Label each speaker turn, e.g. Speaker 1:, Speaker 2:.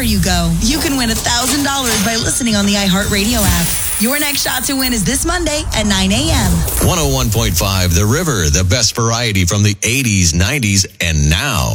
Speaker 1: you go. You can win $1,000 by listening on the iHeartRadio app. Your next shot to win is this Monday at 9 a.m.
Speaker 2: 101.5 The River, the best variety from the 80s, 90s, and now.